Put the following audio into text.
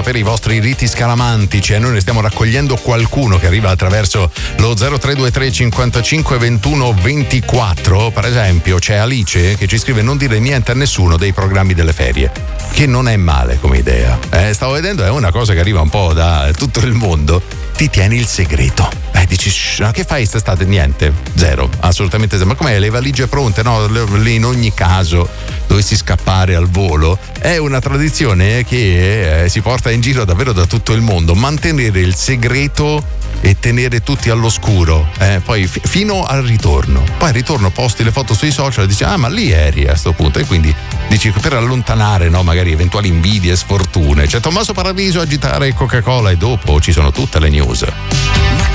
sapere i vostri riti scaramantici e noi ne stiamo raccogliendo qualcuno che arriva attraverso lo 0323 55 21 24. Per esempio c'è Alice che ci scrive: non dire niente a nessuno dei programmi delle ferie, che non è male come idea. Stavo vedendo, è una cosa che arriva un po' da tutto il mondo. Ti tieni il segreto. Dici, ma che fai quest'estate? Niente, zero, assolutamente zero. Ma com'è, le valigie pronte? No, lì in ogni caso dovessi scappare al volo. È una tradizione che si porta in giro davvero da tutto il mondo, mantenere il segreto e tenere tutti all'oscuro, poi fino al ritorno. Poi al ritorno posti le foto sui social e dici: ah, ma lì eri a sto punto. E quindi dici, per allontanare, no, magari eventuali invidie e sfortune. C'è Tommaso Paradiso, Agitare Coca-Cola, e dopo ci sono tutte le news.